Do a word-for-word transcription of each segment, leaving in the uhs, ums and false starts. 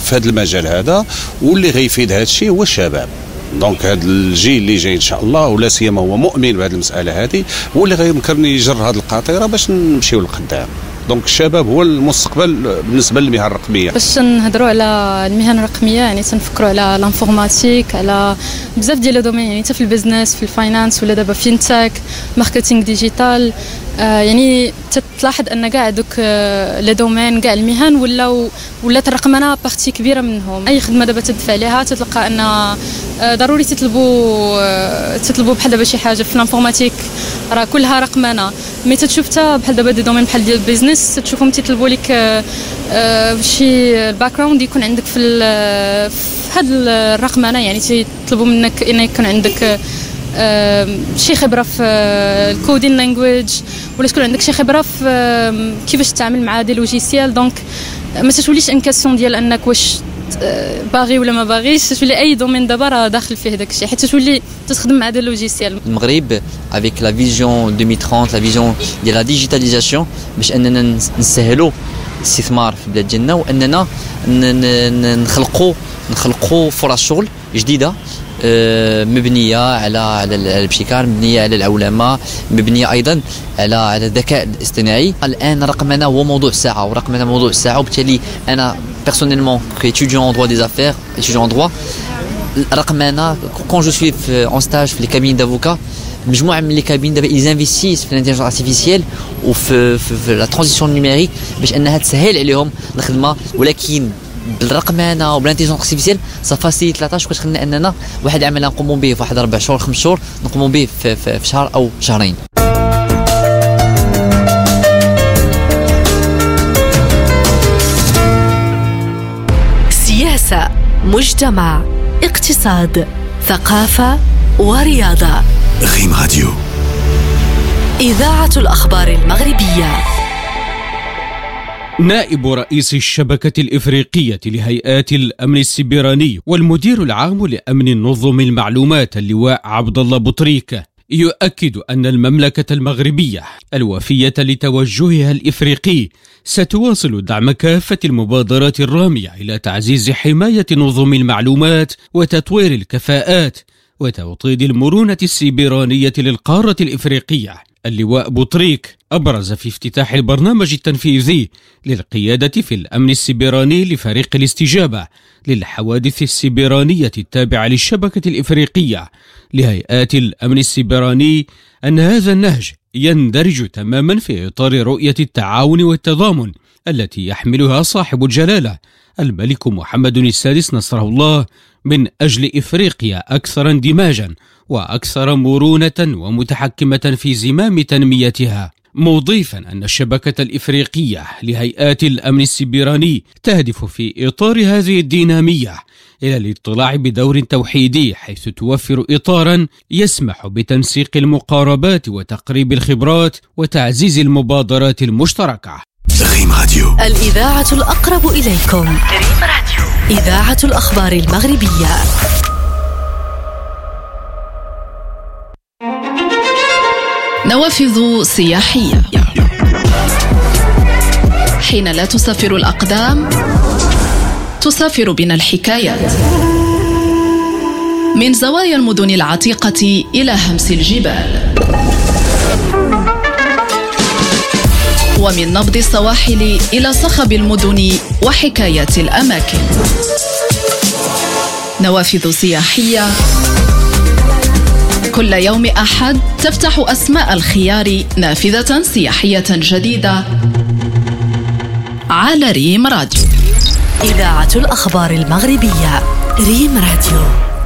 في هذا المجال هذا، واللي غيفيد هذا الشيء هو الشباب. دونك هذا الجيل اللي جاي ان شاء الله، ولا سيما هو مؤمن بهذه المساله هذه، هو اللي غيمكن يجر هذه القاطره باش نمشيو للقدام. دونك الشباب هو المستقبل بالنسبه للمهن الرقميه. باش نهضروا على المهن الرقميه يعني تنفكروا على الانفورماتيك، على بزاف ديال الدومين، يعني حتى في البيزنس، في الفاينانس، ولا دابا فينتك، ماركتينغ ديجيتال. آه يعني تلاحظ ان كاع دوك آه لي دومين، كاع المهن ولا ولا الرقمنه بارتي كبيره منهم. اي خدمه دابا تدفع عليها تتلقى ان آه ضروري تطلبوا آه تطلبوا بحال دابا شي حاجه في الانفورماتيك راه كلها رقمنه. مي تتشوف حتى بحال دابا دي دومين بحال ديال البيزنس تشوفهم تيطلبوا لك آه آه شي الباك جراوند يكون عندك في في هذه الرقمنه، يعني تيطلبوا منك ان يكون عندك آه شي خبره في الكودين لانجويج، ولا تكون عندك شي خبره في آه كيفاش تتعامل مع دي لوجيسيال. دونك ما تتوليش ان كاسيون ديال انك واش باغي ولا ما باغيش، تولي اي دومين دابا راه داخل فيه داك الشيء، حيت تولي تخدم مع دي لوجيسيال. المغرب avec la vision deux mille trente، la vision ديال لا ديجيتاليزاسيون، باش اننا نسهلوا الاستثمار في البلاد ديالنا، واننا نخلقوا نخلقوا فرص شغل جديده مبنيه على على الابتكار، مبنيه على العولمه، مبنيه ايضا على على الذكاء الاصطناعي. الان رقمنا هو موضوع الساعه، ورقمنا موضوع الساعه، وبالتالي انا personnellement étudiant en droit des affaires, étudiant en droit, رقمنا quand je suis en stage في les cabinets d'avocats، مجموعه من les cabinets دابا ils investissent في l'intelligence artificielle وفي في la transition numérique باش انها تسهل عليهم الخدمه، ولكن بالرقمنه وبالانتيجنس ارتيفيسيال صافاسي ثلاثة عشر كتخلينا اننا واحد العمل نقوموا به في واحد اربع شهور خمس شهور نقوموا به في, في, في شهر او شهرين. سياسة، مجتمع، اقتصاد، ثقافة ورياضة. ريم راديو، إذاعة الأخبار المغربية. نائب رئيس الشبكة الإفريقية لهيئات الأمن السيبراني والمدير العام لأمن النظم المعلومات اللواء عبد الله بطريكة يؤكد أن المملكة المغربية الوفية لتوجهها الإفريقي ستواصل دعم كافة المبادرات الرامية إلى تعزيز حماية نظم المعلومات وتطوير الكفاءات وتوطيد المرونة السيبرانية للقارة الإفريقية. اللواء بطريك أبرز في افتتاح البرنامج التنفيذي للقيادة في الأمن السيبراني لفريق الاستجابة للحوادث السيبرانية التابعة للشبكة الإفريقية لهيئات الأمن السيبراني أن هذا النهج يندرج تماما في إطار رؤية التعاون والتضامن التي يحملها صاحب الجلالة الملك محمد السادس نصره الله من أجل إفريقيا أكثر اندماجا وأكثر مرونة ومتحكمة في زمام تنميتها، مضيفا أن الشبكة الإفريقية لهيئات الأمن السيبراني تهدف في إطار هذه الدينامية إلى الاطلاع بدور توحيدي، حيث توفر إطارا يسمح بتنسيق المقاربات وتقريب الخبرات وتعزيز المبادرات المشتركة. ريم راديو، الإذاعة الأقرب إليكم. ريم راديو، إذاعة الأخبار المغربية. نوافذ سياحية. حين لا تسافر الأقدام تسافر بنا الحكايات، من زوايا المدن العتيقة إلى همس الجبال، ومن نبض السواحل إلى صخب المدن وحكايات الأماكن. نوافذ سياحية كل يوم أحد تفتح أسماء الخيار نافذة سياحية جديدة على ريم راديو، إذاعة الأخبار المغربية. ريم راديو.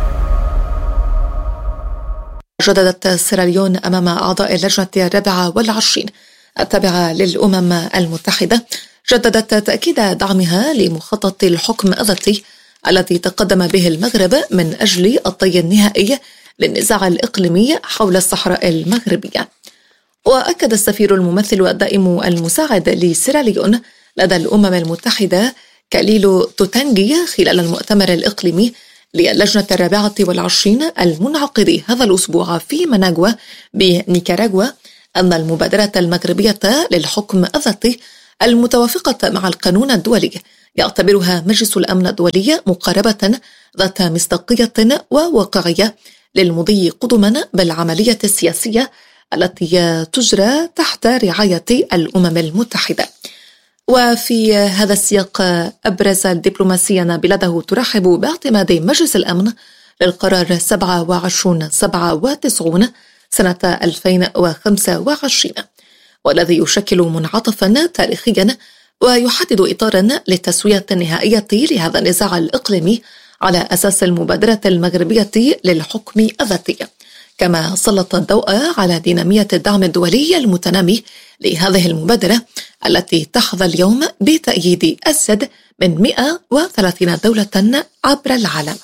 جددت سيراليون أمام أعضاء اللجنة الرابعة والعشرين التابعة للأمم المتحدة جددت تأكيد دعمها لمخطط الحكم الذاتي الذي تقدم به المغرب من أجل الطي النهائي للنزاع الإقليمي حول الصحراء المغربية. وأكد السفير الممثل الدائم المساعد لسيراليون لدى الأمم المتحدة كاليلو توتانجي خلال المؤتمر الإقليمي للجنة الرابعة والعشرين المنعقد هذا الأسبوع في مناغوا بنيكاراغوا أن المبادرة المغربية للحكم الذاتي المتوافقة مع القانون الدولي يعتبرها مجلس الأمن الدولي مقاربة ذات مصداقية وواقعية للمضي قدما بالعملية السياسية التي تجرى تحت رعاية الأمم المتحدة. وفي هذا السياق أبرز الدبلوماسيون بلاده ترحب باعتماد مجلس الأمن للقرار سبعة وعشرين سبعة وتسعين سنة ألفين وخمسة وعشرين، والذي يشكل منعطفا تاريخيا ويحدد إطارا للتسوية النهائية لهذا النزاع الإقليمي على أساس المبادرة المغربية للحكم الذاتي، كما سلط الضوء على دينامية الدعم الدولي المتنامي لهذه المبادرة التي تحظى اليوم بتأييد أزيد من مئة وثلاثين دولة عبر العالم.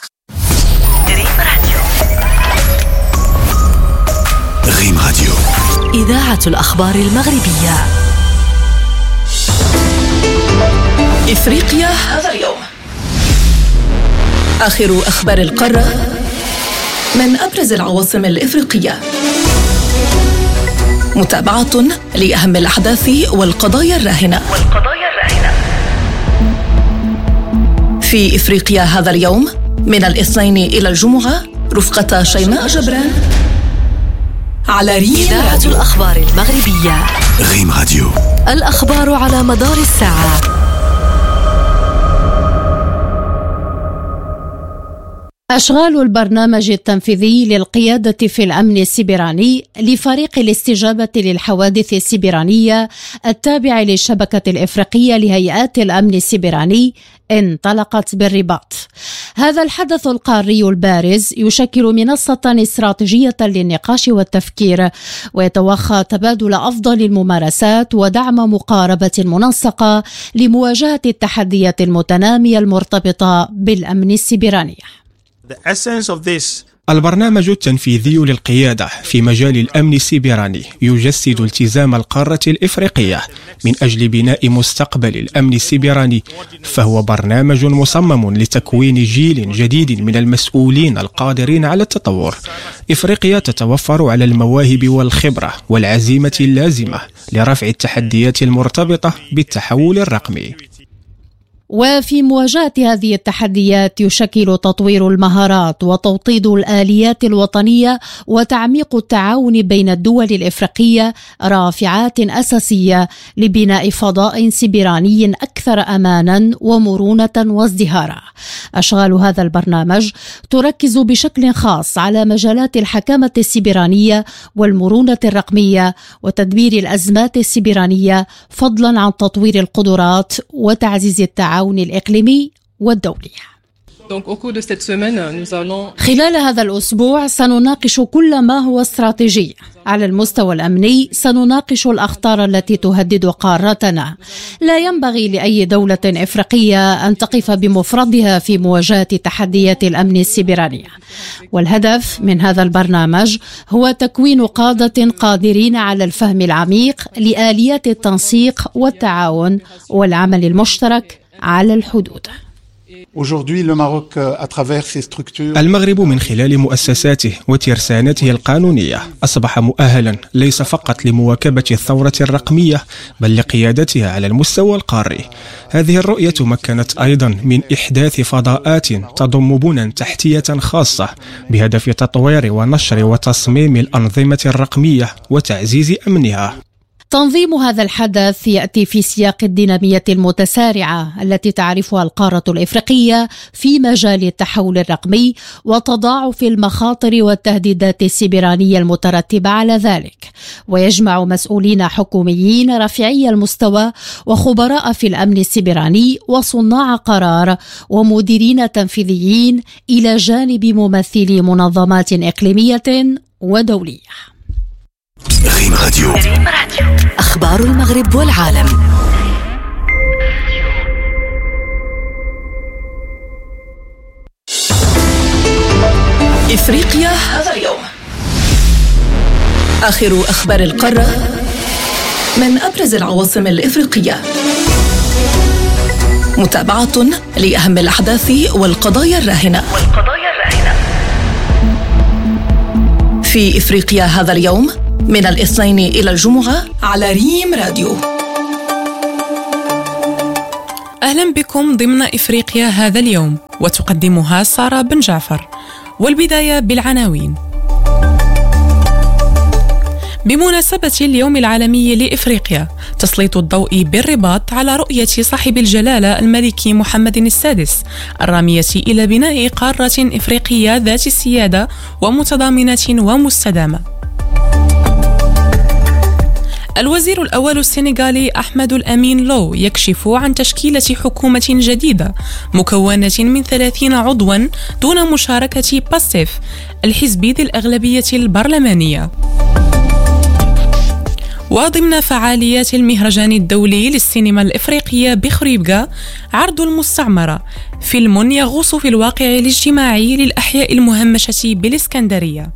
ريم راديو، إذاعة الأخبار المغربية. إفريقيا هذا اليوم. آخر أخبار القارة من أبرز العواصم الإفريقية. متابعة لأهم الأحداث والقضايا الراهنة. والقضايا الراهنة في إفريقيا هذا اليوم من الاثنين إلى الجمعة رفقة شيماء جبران على ريم إذاعة الأخبار المغربية. ريم راديو، الأخبار على مدار الساعة. أشغال البرنامج التنفيذي للقيادة في الأمن السيبراني لفريق الاستجابة للحوادث السيبرانية التابع للشبكة الإفريقية لهيئات الأمن السيبراني انطلقت بالرباط. هذا الحدث القاري البارز يشكل منصة استراتيجية للنقاش والتفكير، ويتوخى تبادل أفضل الممارسات ودعم مقاربة منسقة لمواجهة التحديات المتنامية المرتبطة بالأمن السيبراني. البرنامج التنفيذي للقيادة في مجال الأمن السيبراني يجسد التزام القارة الإفريقية من أجل بناء مستقبل الأمن السيبراني، فهو برنامج مصمم لتكوين جيل جديد من المسؤولين القادرين على التطور. إفريقيا تتوفر على المواهب والخبرة والعزيمة اللازمة لرفع التحديات المرتبطة بالتحول الرقمي. وفي مواجهة هذه التحديات يشكل تطوير المهارات وتوطيد الآليات الوطنية وتعميق التعاون بين الدول الإفريقية رافعات أساسية لبناء فضاء سيبراني أكثر أمانا ومرونة وازدهارا. أشغال هذا البرنامج تركز بشكل خاص على مجالات الحكامة السيبرانية والمرونة الرقمية وتدبير الأزمات السيبرانية، فضلا عن تطوير القدرات وتعزيز التعاون الإقليمي والدولي. خلال هذا الأسبوع سنناقش كل ما هو استراتيجي. على المستوى الأمني سنناقش الأخطار التي تهدد قارتنا. لا ينبغي لأي دولة إفريقية أن تقف بمفردها في مواجهة تحديات الأمن السيبراني، والهدف من هذا البرنامج هو تكوين قادة قادرين على الفهم العميق لآليات التنسيق والتعاون والعمل المشترك على الحدود. المغرب من خلال مؤسساته وترسانته القانونية أصبح مؤهلا ليس فقط لمواكبة الثورة الرقمية بل لقيادتها على المستوى القاري. هذه الرؤية مكنت أيضا من إحداث فضاءات تضم بنى تحتية خاصة بهدف تطوير ونشر وتصميم الأنظمة الرقمية وتعزيز أمنها. تنظيم هذا الحدث يأتي في سياق الدينامية المتسارعة التي تعرفها القارة الإفريقية في مجال التحول الرقمي وتضاعف المخاطر والتهديدات السيبرانية المترتبة على ذلك، ويجمع مسؤولين حكوميين رفيعي المستوى وخبراء في الأمن السيبراني وصناع قرار ومديرين تنفيذيين إلى جانب ممثلي منظمات إقليمية ودولية. ريم راديو، أخبار المغرب والعالم. إفريقيا هذا اليوم. آخر أخبار القارة من أبرز العواصم الإفريقية. متابعة لأهم الأحداث والقضايا الراهنة. والقضايا الراهنة في إفريقيا هذا اليوم من الاثنين إلى الجمعة على ريم راديو. أهلا بكم ضمن إفريقيا هذا اليوم، وتقدمها سارة بن جعفر. والبداية بالعناوين. بمناسبة اليوم العالمي لإفريقيا، تسليط الضوء بالرباط على رؤية صاحب الجلالة الملك محمد السادس الرامية إلى بناء قارة إفريقية ذات السيادة ومتضامنة ومستدامة. الوزير الأول السنغالي أحمد الأمين لو يكشف عن تشكيلة حكومة جديدة مكونة من ثلاثين عضواً دون مشاركة باستيف الحزب ذي الأغلبية البرلمانية. وضمن فعاليات المهرجان الدولي للسينما الإفريقية بخريبكا، عرض المستعمرة، فيلم يغوص في الواقع الاجتماعي للأحياء المهمشة بالإسكندرية.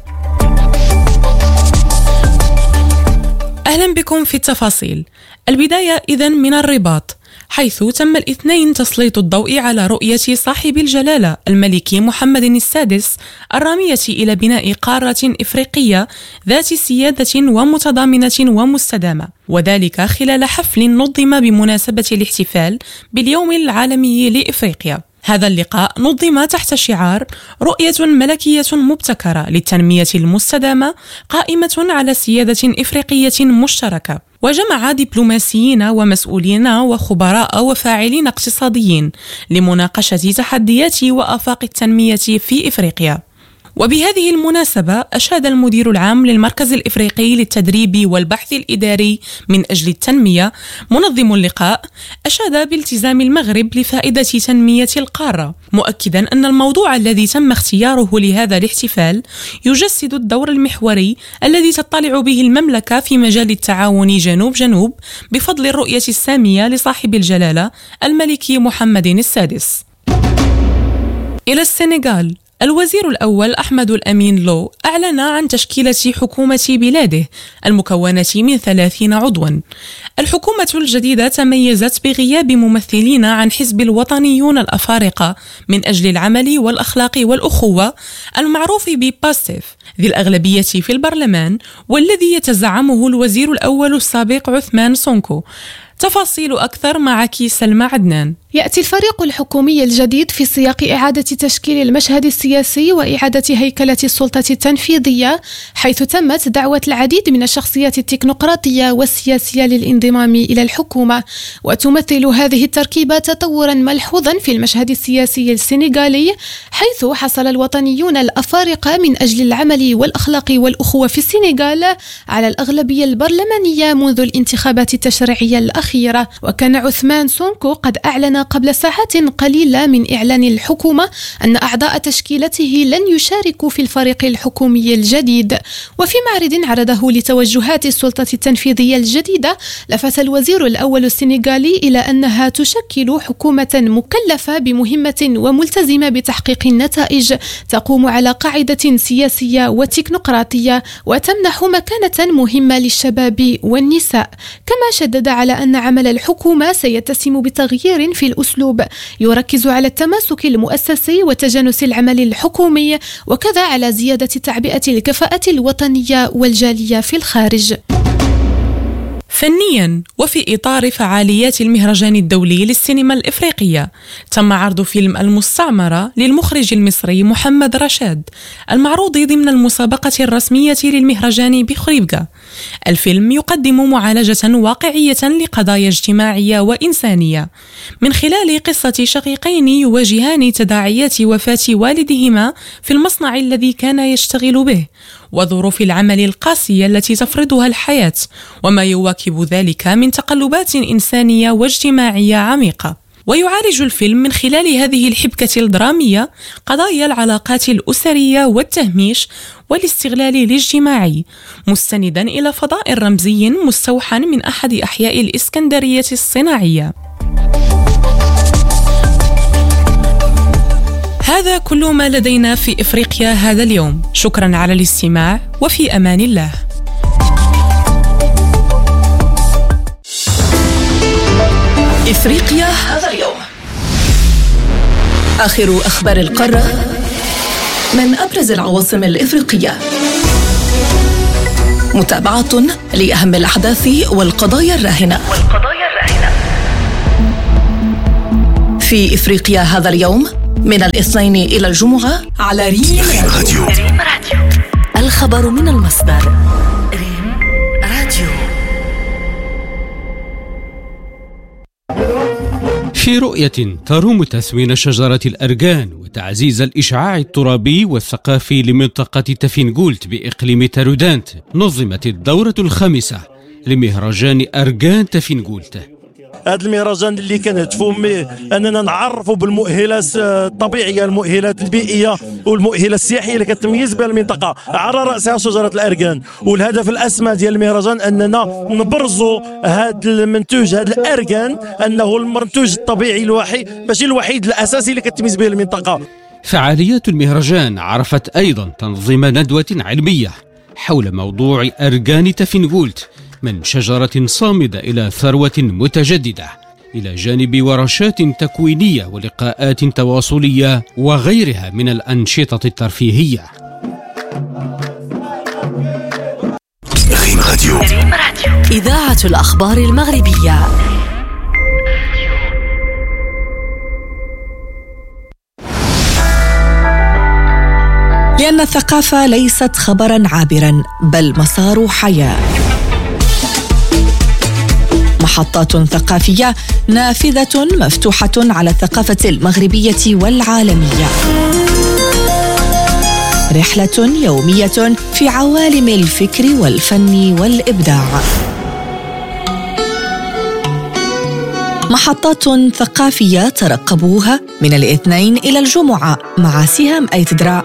أهلا بكم في التفاصيل. البداية إذن من الرباط، حيث تم الاثنين تسليط الضوء على رؤية صاحب الجلالة الملك محمد السادس الرامية إلى بناء قارة إفريقية ذات سيادة ومتضامنة ومستدامة، وذلك خلال حفل نظم بمناسبة الاحتفال باليوم العالمي لإفريقيا. هذا اللقاء نظم تحت شعار رؤية ملكية مبتكرة للتنمية المستدامة قائمة على سيادة إفريقية مشتركة، وجمع دبلوماسيين ومسؤولين وخبراء وفاعلين اقتصاديين لمناقشة تحديات وآفاق التنمية في إفريقيا. وبهذه المناسبة أشاد المدير العام للمركز الإفريقي للتدريب والبحث الإداري من أجل التنمية منظم اللقاء، أشاد بالتزام المغرب لفائدة تنمية القارة، مؤكدا أن الموضوع الذي تم اختياره لهذا الاحتفال يجسد الدور المحوري الذي تطلع به المملكة في مجال التعاون جنوب جنوب بفضل الرؤية السامية لصاحب الجلالة الملك محمد السادس. إلى السنغال، الوزير الأول أحمد الأمين لو أعلن عن تشكيلة حكومة بلاده المكونة من ثلاثين عضواً. الحكومة الجديدة تميزت بغياب ممثلين عن حزب الوطنيون الأفارقة من أجل العمل والأخلاق والأخوة المعروف بباستيف ذي الأغلبية في البرلمان، والذي يتزعمه الوزير الأول السابق عثمان سونكو. تفاصيل أكثر معك سلمى عدنان. يأتي الفريق الحكومي الجديد في سياق إعادة تشكيل المشهد السياسي وإعادة هيكلة السلطة التنفيذية، حيث تمت دعوة العديد من الشخصيات التكنوقراطية والسياسية للانضمام إلى الحكومة. وتمثل هذه التركيبة تطورا ملحوظا في المشهد السياسي السنغالي، حيث حصل الوطنيون الأفارقة من أجل العمل والأخلاق والأخوة في السنغال على الأغلبية البرلمانية منذ الانتخابات التشريعية الأخيرة. وكان عثمان سونكو قد أعلن قبل ساعات قليلة من إعلان الحكومة أن أعضاء تشكيلته لن يشاركوا في الفريق الحكومي الجديد. وفي معرض عرضه لتوجهات السلطة التنفيذية الجديدة، لفت الوزير الأول السنغالي إلى أنها تشكل حكومة مكلفة بمهمة وملتزمة بتحقيق النتائج تقوم على قاعدة سياسية وتكنوقراطية وتمنح مكانة مهمة للشباب والنساء. كما شدد على أن عمل الحكومة سيتسم بتغيير في الأسلوب يركز على التماسك المؤسسي وتجانس العمل الحكومي، وكذا على زيادة تعبئة الكفاءة الوطنية والجالية في الخارج. فنياً، وفي إطار فعاليات المهرجان الدولي للسينما الإفريقية، تم عرض فيلم المستعمرة للمخرج المصري محمد رشاد المعروض ضمن المسابقة الرسمية للمهرجان بخريبكا. الفيلم يقدم معالجة واقعية لقضايا اجتماعية وإنسانية من خلال قصة شقيقين يواجهان تداعيات وفاة والدهما في المصنع الذي كان يشتغل به، وظروف العمل القاسية التي تفرضها الحياة، وما يواكب ذلك من تقلبات إنسانية واجتماعية عميقة. ويعالج الفيلم من خلال هذه الحبكة الدرامية قضايا العلاقات الأسرية والتهميش والاستغلال الاجتماعي، مستندا إلى فضاء رمزي مستوحى من أحد أحياء الإسكندرية الصناعية. هذا كل ما لدينا في إفريقيا هذا اليوم. شكرا على الاستماع، وفي أمان الله. إفريقيا هذا اليوم، آخر أخبار القارة من أبرز العواصم الإفريقية، متابعة لأهم الأحداث والقضايا الراهنة والقضايا الراهنة في إفريقيا هذا اليوم من الاثنين إلى الجمعة على ريم راديو. الخبر من المصدر. ريم راديو. في رؤية تروم تثمين شجرة الأرغان وتعزيز الإشعاع الترابي والثقافي لمنطقة تافينغولت بإقليم تارودانت، نظمت الدورة الخامسة لمهرجان أرغان تافينغولت. هذا المهرجان اللي كنهدفوا اننا نعرفوا بالمؤهلات الطبيعيه، المؤهلات البيئيه والمؤهلات السياحيه اللي كتميز بها المنطقه، على راسها شجره الارغان. والهدف الاسمى ديال المهرجان اننا نبرزوا هذا المنتوج، هذا الارغان، انه المنتوج الطبيعي الوحيد، ماشي الوحيد، الاساسي اللي كتميز به المنطقه. فعاليات المهرجان عرفت ايضا تنظيم ندوه علميه حول موضوع أرغان تافينغولت، من شجرة صامدة إلى ثروة متجددة، إلى جانب ورشات تكوينية ولقاءات تواصلية وغيرها من الأنشطة الترفيهية. ريم راديو. إذاعة الأخبار المغربية. لأن الثقافة ليست خبرا عابرا بل مسار حياة. محطات ثقافية نافذة مفتوحة على الثقافة المغربية والعالمية. رحلة يومية في عوالم الفكر والفن والإبداع. محطات ثقافية ترقبوها من الاثنين إلى الجمعة مع سهام أيتدرا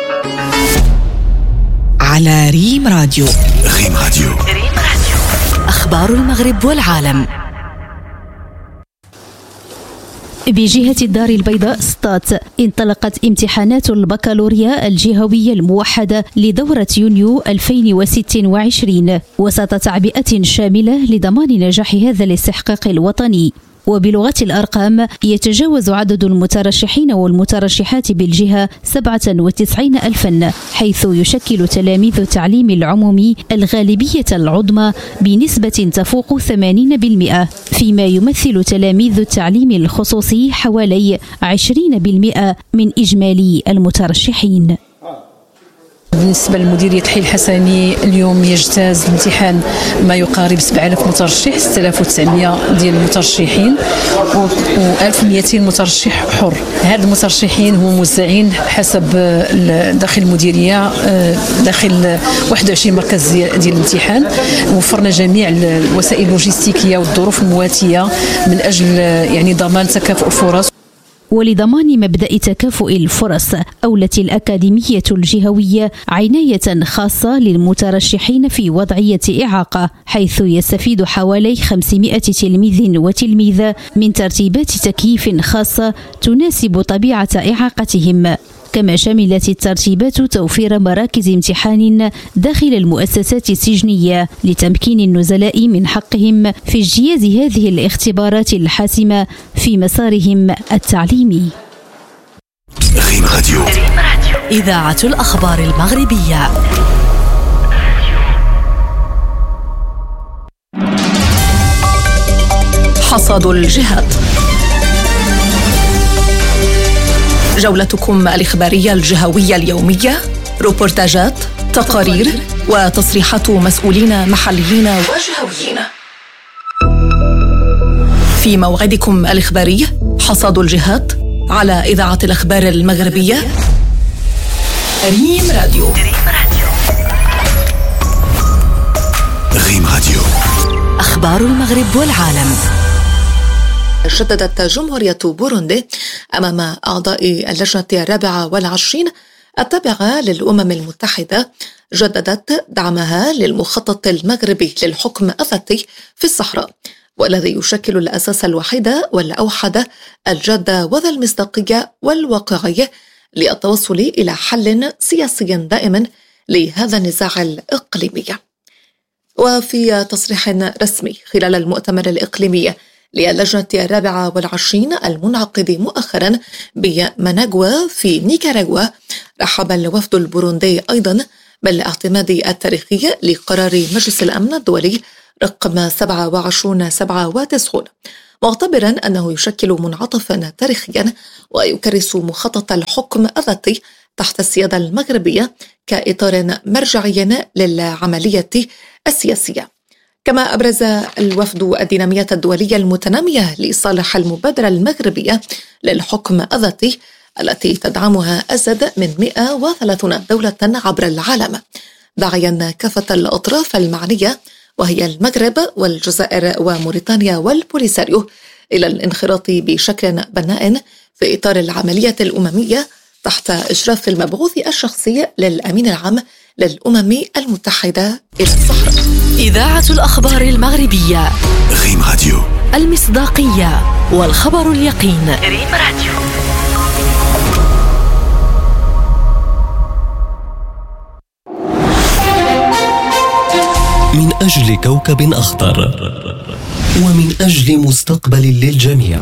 على ريم راديو. ريم راديو. أخبار المغرب والعالم. بجهة الدار البيضاء ستات انطلقت امتحانات البكالوريا الجهوية الموحدة لدورة يونيو ألفين وستة وعشرين وسط تعبئة شاملة لضمان نجاح هذا الاستحقاق الوطني. وبلغة الأرقام يتجاوز عدد المترشحين والمترشحات بالجهة سبعة وتسعين ألفا، حيث يشكل تلاميذ التعليم العمومي الغالبية العظمى بنسبة تفوق ثمانين بالمئة، فيما يمثل تلاميذ التعليم الخصوصي حوالي عشرين بالمئة من إجمالي المترشحين. بالنسبة لمديرية حي الحسني اليوم يجتاز الامتحان ما يقارب سبعة آلاف مترشح، ستة آلاف وتسعمائة ديال المترشحين و ألف ومئتين مترشح حر. هاد المترشحين هم موزعين حسب داخل المديرية داخل واحد وعشرين مركز ديال الامتحان. وفرنا جميع الوسائل اللوجستيكية والظروف المواتية من أجل يعني ضمان تكافؤ الفرص. ولضمان مبدأ تكافؤ الفرص أولت الأكاديمية الجهوية عناية خاصة للمترشحين في وضعية إعاقة، حيث يستفيد حوالي خمسمائة تلميذ وتلميذة من ترتيبات تكييف خاصة تناسب طبيعة إعاقتهم. كما شملت الترتيبات توفير مراكز امتحان داخل المؤسسات السجنية لتمكين النزلاء من حقهم في اجتياز هذه الاختبارات الحاسمة في مسارهم التعليمي. ريم راديو. إذاعة الأخبار المغربية. حصاد الجهات. جولتكم الإخبارية الجهوية اليومية، روبورتاجات، تقارير وتصريحات مسؤولين محليين وجهويين. في موعدكم الإخباري حصاد الجهات على إذاعة الأخبار المغربية ريم راديو. ريم راديو. أخبار المغرب والعالم. شددت جمهورية بوروندي أمام أعضاء اللجنة الرابعة والعشرين التابعة للأمم المتحدة، جددت دعمها للمخطط المغربي للحكم الذاتي في الصحراء، والذي يشكل الأساس الوحيد والأوحد الجاد وذا المصداقية والواقعية للتوصل إلى حل سياسي دائم لهذا النزاع الإقليمي. وفي تصريح رسمي خلال المؤتمر الإقليمي للجنة الرابعة والعشرين المنعقد مؤخرا بماناغوا في نيكاراغوا، رحب الوفد البوروندي أيضا بالاعتماد التاريخي لقرار مجلس الأمن الدولي رقم سبعة وعشرين سبعة وتسعين، معتبرا أنه يشكل منعطفا تاريخيا ويكرس مخطط الحكم الذاتي تحت السيادة المغربية كإطار مرجعي للعملية السياسية. كما أبرز الوفد الدينامية الدولية المتنامية لصالح المبادرة المغربية للحكم الذاتي التي تدعمها أزيد من مئة وثلاثين دولة عبر العالم، داعيا كافة الأطراف المعنية وهي المغرب والجزائر وموريتانيا والبوليساريو إلى الانخراط بشكل بناء في إطار العملية الأممية تحت إشراف المبعوث الشخصي للأمين العام للأمم المتحدة إلى الصحراء. إذاعة الأخبار المغربية ريم راديو، المصداقية والخبر اليقين. ريم راديو. من أجل كوكب أخضر ومن أجل مستقبل للجميع.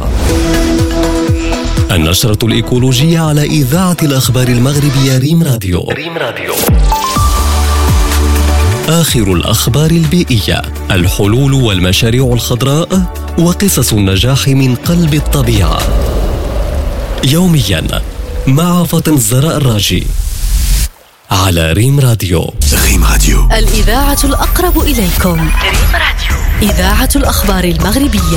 النشرة الإيكولوجية على إذاعة الأخبار المغربية ريم راديو. ريم راديو. آخر الأخبار البيئية، الحلول والمشاريع الخضراء وقصص النجاح من قلب الطبيعة. يومياً مع فاطمة الزهراء الراجي على ريم راديو. ريم راديو، الإذاعة الأقرب إليكم. ريم راديو. إذاعة الأخبار المغربية.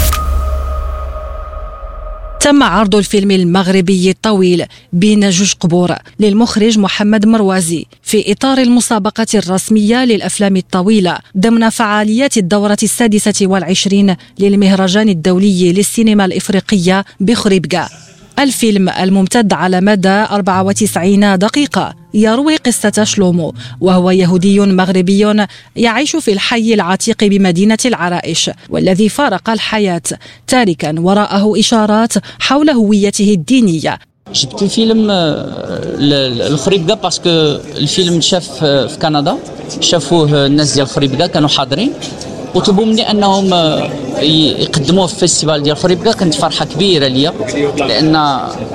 تم عرض الفيلم المغربي الطويل بين جوج قبور للمخرج محمد مروازي في إطار المسابقة الرسمية للأفلام الطويلة ضمن فعاليات الدورة السادسة والعشرين للمهرجان الدولي للسينما الإفريقية بخريبكا. الفيلم الممتد على مدى أربعة وتسعين دقيقة يروي قصة شلومو، وهو يهودي مغربي يعيش في الحي العتيق بمدينة العرائش، والذي فارق الحياة تاركا وراءه إشارات حول هويته الدينية. جبت الفيلم الخريبكا باسكو الفيلم شاف في كندا، شافوه الناس ديال الخريبكا كانوا حاضرين وطلبوا مني انهم يقدموه في فيستيفال ديال خريبكا. كانت فرحه كبيره ليا، لان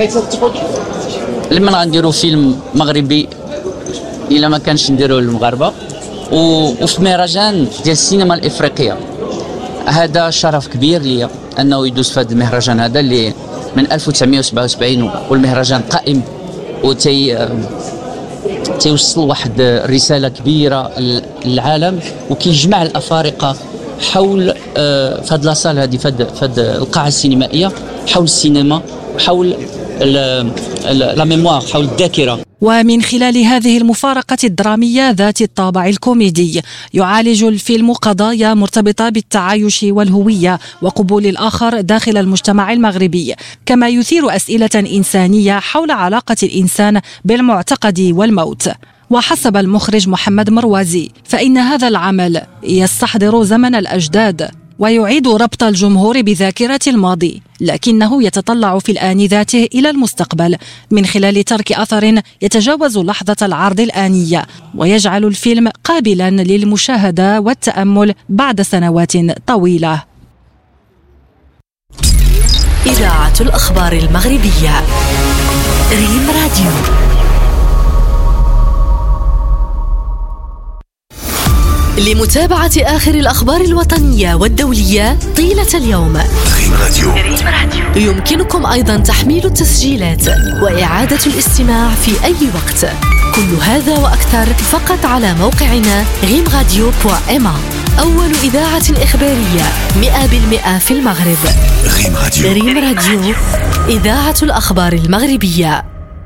لما غنديروا فيلم مغربي الا ما كانش نديروه للمغاربه وفي مهرجان ديال السينما الافريقيه، هذا شرف كبير ليا انه يدوز في هذا المهرجان هذا اللي من ألف وتسعمائة وسبعة وسبعين والمهرجان قائم وتي تيوصل واحد الرساله كبيره للعالم وكيجمع الافارقه حول في هذه لاصال هذه في هذه القاعه السينمائيه حول السينما، حول لا ميموار، حول الذاكره. ومن خلال هذه المفارقة الدرامية ذات الطابع الكوميدي يعالج الفيلم قضايا مرتبطة بالتعايش والهوية وقبول الآخر داخل المجتمع المغربي، كما يثير أسئلة إنسانية حول علاقة الإنسان بالمعتقد والموت. وحسب المخرج محمد مروازي فإن هذا العمل يستحضر زمن الأجداد ويعيد ربط الجمهور بذاكرة الماضي، لكنه يتطلع في الآن ذاته إلى المستقبل من خلال ترك أثر يتجاوز لحظة العرض الآنية ويجعل الفيلم قابلا للمشاهدة والتأمل بعد سنوات طويلة. إذاعة الأخبار المغربية ريم راديو. لمتابعة آخر الأخبار الوطنية والدولية طيلة اليوم، ريم راديو. يمكنكم أيضا تحميل التسجيلات وإعادة الاستماع في أي وقت. كل هذا وأكثر فقط على موقعنا ريم راديو دوت إم. أول إذاعة إخبارية مئة بالمئة في المغرب. ريم راديو. ريم راديو، إذاعة الأخبار المغربية.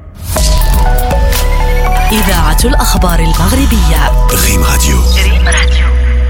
إذاعة الأخبار المغربية ريم راديو. ريم راديو.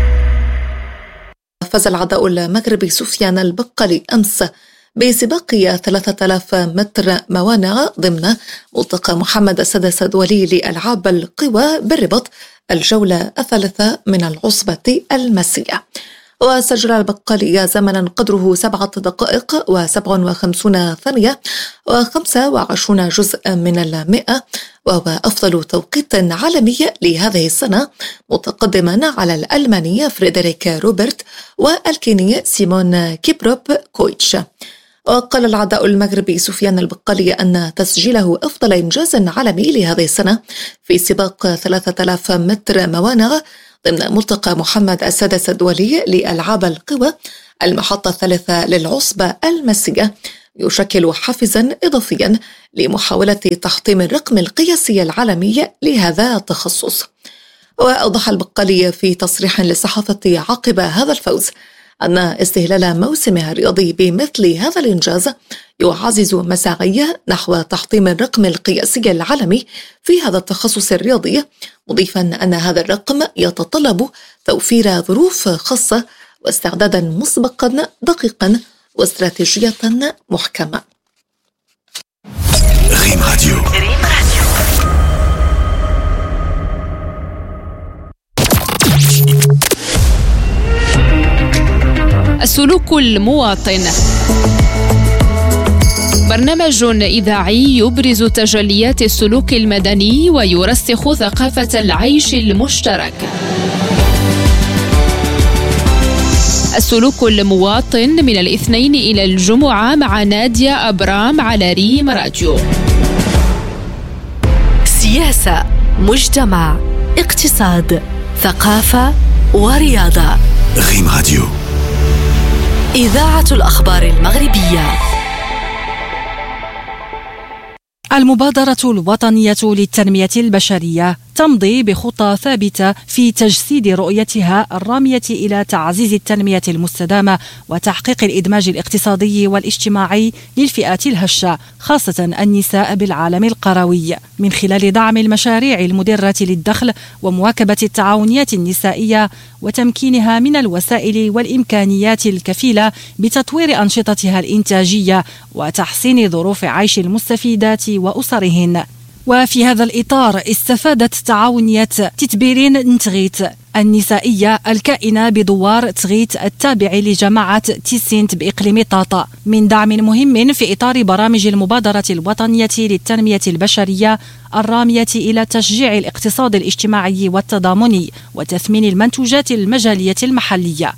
فاز العداء المغربي سفيان البقالي أمس بسباق ثلاثة آلاف متر موانع ضمن ملتقى محمد السادس الدولي لألعاب القوى بالرباط الجولة الثالثة من العصبة المسية. وسجل البقالي زمنا قدره سبعة دقائق وسبع وخمسون ثانية وخمسة وعشرون جزء من المئة، وهو أفضل توقيت عالمي لهذه السنة، متقدما على الألماني فريدريك روبرت والكيني سيمون كيبروب كويتش. وقال العداء المغربي سفيان البقالي أن تسجيله أفضل إنجاز عالمي لهذه السنة في سباق ثلاثة آلاف متر موانع ضمن ملتقى محمد السادس الدولي لألعاب القوى المحطة الثالثة للعصبة المسية يشكل حافزا إضافيا لمحاولة تحطيم الرقم القياسي العالمي لهذا التخصص. وأوضح البقالي في تصريح للصحافة عقب هذا الفوز أن استهلال موسمها الرياضي بمثل هذا الإنجاز يعزز مساعي نحو تحطيم الرقم القياسي العالمي في هذا التخصص الرياضي، مضيفا أن هذا الرقم يتطلب توفير ظروف خاصة واستعدادا مسبقا دقيقا واستراتيجية محكمة. ريم راديو. السلوك المواطن، برنامج إذاعي يبرز تجليات السلوك المدني ويرسخ ثقافة العيش المشترك. السلوك المواطن من الاثنين إلى الجمعة مع نادية أبرام على ريم راديو. سياسة، مجتمع، اقتصاد، ثقافة ورياضة. ريم راديو. إذاعة الأخبار المغربية. المبادرة الوطنية للتنمية البشرية تمضي بخطى ثابتة في تجسيد رؤيتها الرامية إلى تعزيز التنمية المستدامة وتحقيق الإدماج الاقتصادي والاجتماعي للفئات الهشة، خاصة النساء بالعالم القروي، من خلال دعم المشاريع المدرة للدخل ومواكبة التعاونيات النسائية وتمكينها من الوسائل والإمكانيات الكفيلة بتطوير أنشطتها الإنتاجية وتحسين ظروف عيش المستفيدات وأسرهن. وفي هذا الإطار استفادت تعاونية تتبيرين نتغيت النسائية الكائنة بدوار تغيت التابع لجماعة تيسينت بإقليم طاطا من دعم مهم في إطار برامج المبادرة الوطنية للتنمية البشرية الرامية إلى تشجيع الاقتصاد الاجتماعي والتضامني وتثمين المنتوجات المجالية المحلية.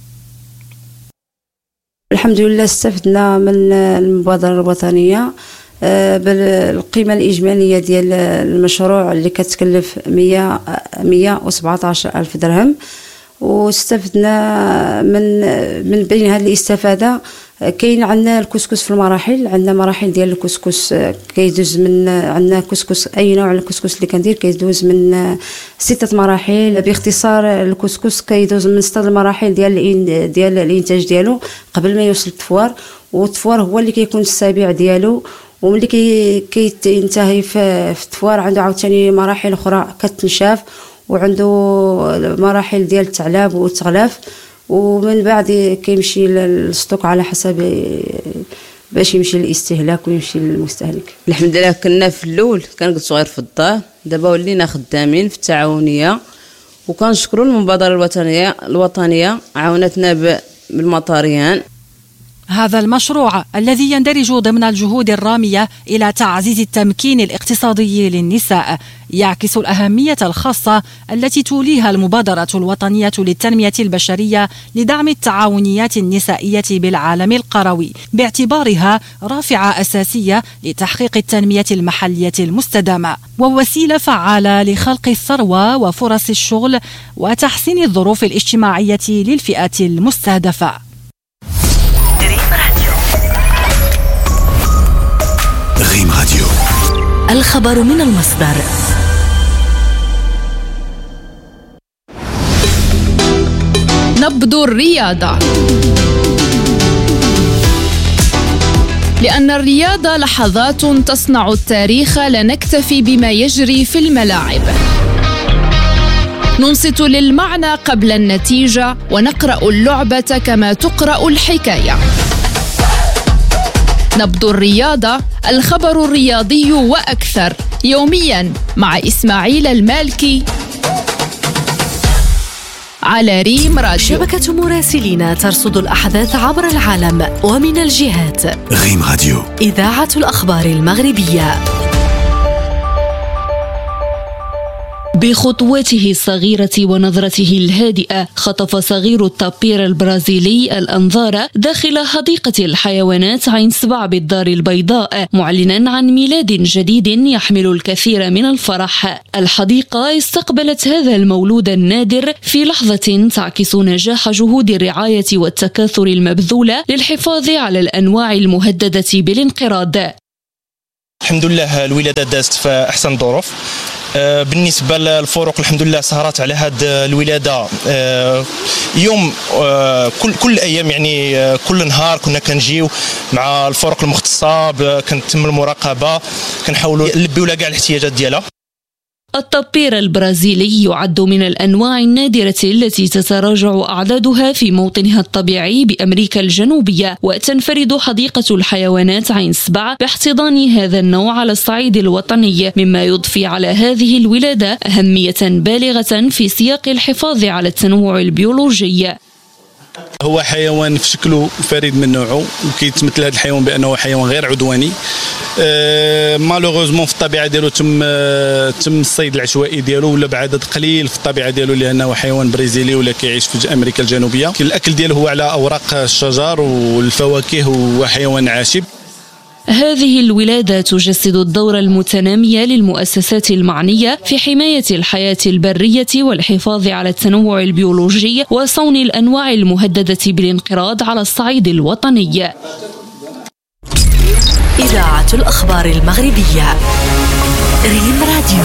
الحمد لله استفدنا من المبادرة الوطنية بالقيمة الإجمالية ديال المشروع اللي كتكلف مية وسبعة عشر ألف درهم، واستفدنا من من بين هذه الاستفادة. كاين عندنا الكسكس في المراحل، عندنا مراحل ديال الكسكس كيدوز من عندنا كسكس اي نوع الكسكس اللي كندير كيدوز من ستة مراحل. باختصار الكسكس كيدوز من ستة المراحل ديال ديال الانتاج ديالو قبل ما يوصل التفوار، والتفوار هو اللي كيكون السابع ديالو، وملي كي كينتهي في التفوار عنده عاوتاني مراحل اخرى كتنشاف، وعنده مراحل ديال التعلاب والتغلاف، ومن بعد كيمشي للستوك على حسب باش يمشي للاستهلاك ويمشي للمستهلك. الحمد لله كنا في الاول كنقص صغير في الدار، دابا ولينا خدامين في التعاونيه، وكنشكروا المبادره الوطنيه الوطنيه عاونتنا بالمطاريان. هذا المشروع الذي يندرج ضمن الجهود الرامية إلى تعزيز التمكين الاقتصادي للنساء يعكس الأهمية الخاصة التي توليها المبادرة الوطنية للتنمية البشرية لدعم التعاونيات النسائية بالعالم القروي، باعتبارها رافعة أساسية لتحقيق التنمية المحلية المستدامة ووسيلة فعالة لخلق الثروة وفرص الشغل وتحسين الظروف الاجتماعية للفئات المستهدفة. ريم راديو. الخبر من المصدر. نبض الرياضة، لأن الرياضة لحظات تصنع التاريخ، لا نكتفي بما يجري في الملاعب، ننصت للمعنى قبل النتيجة ونقرأ اللعبة كما تقرأ الحكاية. نبض الرياضة، الخبر الرياضي وأكثر، يوميا مع إسماعيل المالكي على ريم راديو. شبكة مراسلين ترصد الأحداث عبر العالم ومن الجهات. ريم راديو. إذاعة الأخبار المغربية. بخطوته الصغيرة ونظرته الهادئة خطف صغير التابير البرازيلي الأنظار داخل حديقة الحيوانات عين سبع بالدار البيضاء، معلنا عن ميلاد جديد يحمل الكثير من الفرح. الحديقة استقبلت هذا المولود النادر في لحظة تعكس نجاح جهود الرعاية والتكاثر المبذولة للحفاظ على الأنواع المهددة بالانقراض. الحمد لله الولادة دازت في أحسن ظروف. بالنسبة للفروق الحمد لله سهرات على هذه الولادة يوم كل كل الأيام، يعني كل نهار كنا كنجيو مع الفروق المختصة، كنتم المراقبة، كنحاولوا نلبيو لها كاع الاحتياجات ديالها. التابير البرازيلي يعد من الأنواع النادرة التي تتراجع أعدادها في موطنها الطبيعي بأمريكا الجنوبية، وتنفرد حديقة الحيوانات عين سبع باحتضان هذا النوع على الصعيد الوطني، مما يضفي على هذه الولادة أهمية بالغة في سياق الحفاظ على التنوع البيولوجي. هو حيوان في شكله فريد من نوعه، وكيتمثل هذا الحيوان بأنه حيوان غير عدواني. أه مالوغوزمون في الطبيعه ديالو تم أه تم الصيد العشوائي ديالو، ولا بعدد قليل في الطبيعه ديالو لانه حيوان برازيلي ولا كيعيش في امريكا الجنوبيه. الاكل ديالو هو على اوراق الشجر والفواكه، وحيوان عاشب. هذه الولادة تجسد الدور المتنامي للمؤسسات المعنية في حماية الحياة البرية والحفاظ على التنوع البيولوجي وصون الأنواع المهددة بالانقراض على الصعيد الوطني. إذاعة الأخبار المغربية ريم راديو.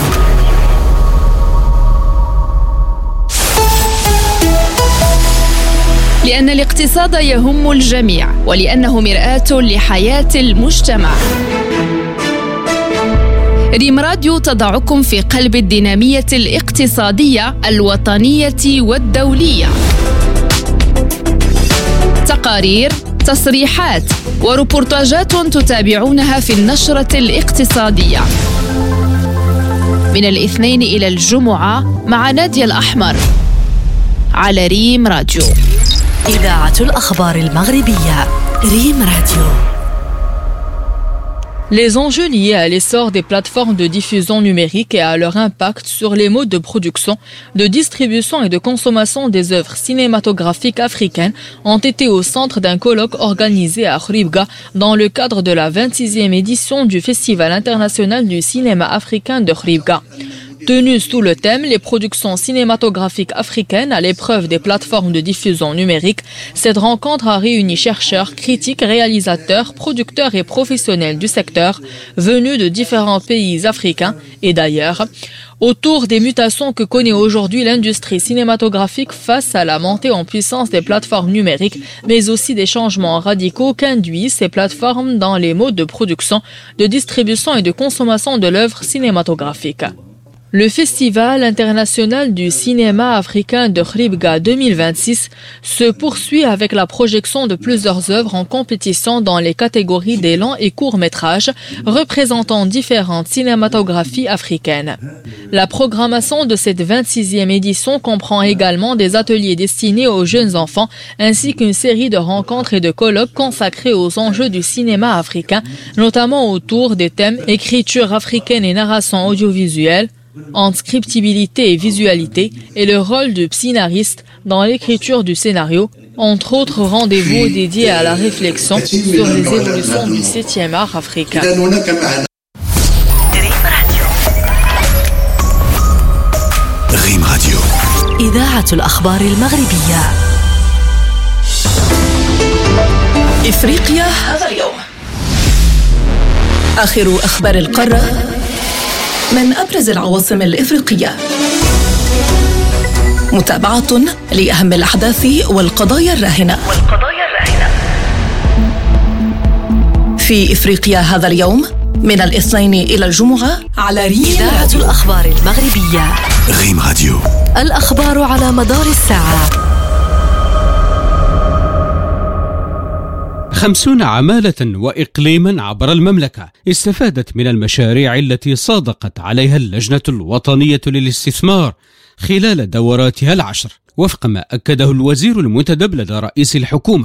لأن الاقتصاد يهم الجميع، ولأنه مرآة لحياة المجتمع. ريم راديو تضعكم في قلب الدينامية الاقتصادية الوطنية والدولية. تقارير، تصريحات وروبورتاجات تتابعونها في النشرة الاقتصادية من الاثنين إلى الجمعة مع نادية الأحمر على ريم راديو. إذاعة الأخبار المغربية ريم راديو. Les enjeux liés à l'essor des plateformes de diffusion numérique et à leur impact sur les modes de production, de distribution et de consommation des œuvres cinématographiques africaines ont été au centre d'un colloque organisé à Khouribga dans le cadre de la vingt-sixième édition du Festival international du cinéma africain de Khouribga. Tenue sous le thème « Les productions cinématographiques africaines à l'épreuve des plateformes de diffusion numérique », cette rencontre a réuni chercheurs, critiques, réalisateurs, producteurs et professionnels du secteur venus de différents pays africains et d'ailleurs, autour des mutations que connaît aujourd'hui l'industrie cinématographique face à la montée en puissance des plateformes numériques, mais aussi des changements radicaux qu'induisent ces plateformes dans les modes de production, de distribution et de consommation de l'œuvre cinématographique. Le Festival international du cinéma africain de Khouribga deux mille vingt-six se poursuit avec la projection de plusieurs œuvres en compétition dans les catégories des longs et courts métrages représentant différentes cinématographies africaines. La programmation de cette vingt-sixième édition comprend également des ateliers destinés aux jeunes enfants ainsi qu'une série de rencontres et de colloques consacrés aux enjeux du cinéma africain, notamment autour des thèmes écriture africaine et narration audiovisuelle, entre scriptibilité et visualité et le rôle du scénariste dans l'écriture du scénario, entre autres rendez-vous dédiés à la réflexion sur les évolutions du septième art africain. ريم راديو. إذاعة الأخبار المغربية. إفريقيا هذا اليوم. آخر أخبار القارة من أبرز العواصم الإفريقية. متابعة لأهم الأحداث والقضايا الراهنة. والقضايا الراهنة. في إفريقيا هذا اليوم من الاثنين إلى الجمعة على ريم. إذاعة الأخبار المغربية. ريم راديو. الأخبار على مدار الساعة. خمسون عمالة وإقليما عبر المملكة استفادت من المشاريع التي صادقت عليها اللجنة الوطنية للاستثمار خلال دوراتها العشر، وفق ما أكده الوزير المنتدب لدى رئيس الحكومة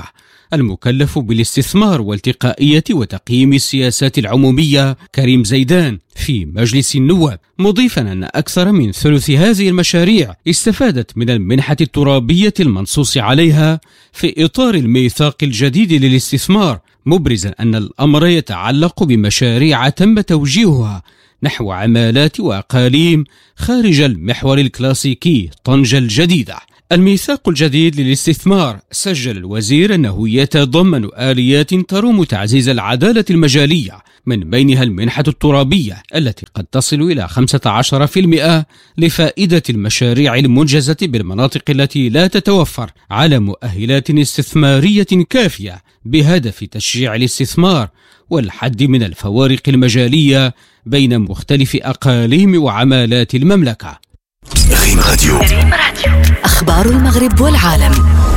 المكلف بالاستثمار والتقائية وتقييم السياسات العمومية كريم زيدان في مجلس النواب، مضيفا أن أكثر من ثلث هذه المشاريع استفادت من المنحة الترابية المنصوص عليها في إطار الميثاق الجديد للاستثمار، مبرزا أن الأمر يتعلق بمشاريع تم توجيهها نحو عمالات وأقاليم خارج المحور الكلاسيكي طنجة الجديدة. الميثاق الجديد للاستثمار سجل الوزير أنه يتضمن آليات تروم تعزيز العدالة المجالية، من بينها المنحة الترابية التي قد تصل إلى خمسة عشر بالمئة لفائدة المشاريع المنجزة بالمناطق التي لا تتوفر على مؤهلات استثمارية كافية، بهدف تشجيع الاستثمار والحد من الفوارق المجالية بين مختلف أقاليم وعمالات المملكة. ريم راديو. أخبار المغرب والعالم.